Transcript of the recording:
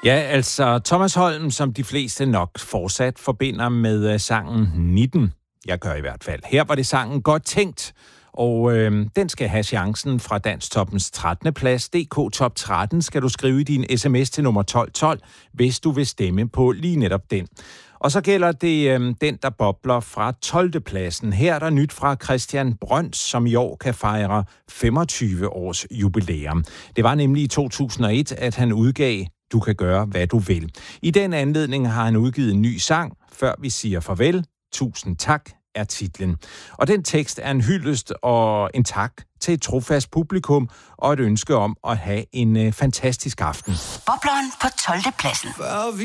Ja, altså Thomas Holm, som de fleste nok fortsat forbinder med sangen 19. Jeg gør i hvert fald. Her var det sangen Godt Tænkt, og den skal have chancen fra Dansktoppens 13. plads. DK Top 13 skal du skrive i din sms til nummer 1212, hvis du vil stemme på lige netop den. Og så gælder det den, der bobler fra 12. pladsen. Her er der nyt fra Christian Brøns, som i år kan fejre 25 års jubilæum. Det var nemlig i 2001, at han udgav Du kan gøre, hvad du vil. I den anledning har han udgivet en ny sang, Før vi siger farvel. Tusind tak er titlen. Og den tekst er en hyldest og en tak til et trofast publikum og et ønske om at have en fantastisk aften. Bobleren på 12. pladsen.